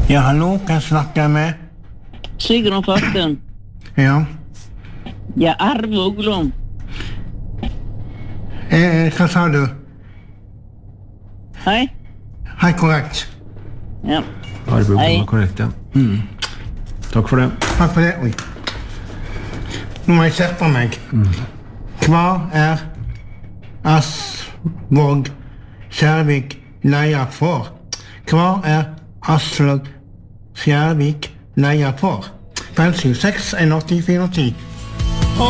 Ja, hallo, kan jeg snakke med? Sigrun Farten. Ja. Ja, Arve Oglom. Hva sa du? Hei. Hei, korrekt. Ja. Arve Hei. Oglom er korrekt, ja. Takk for det. Takk for det. Oi. Nå må jeg sette meg. Hva er Aslvåg Skjærvik leia for? Hva er Aslvåg Skjærvik leia for? 576 184 10.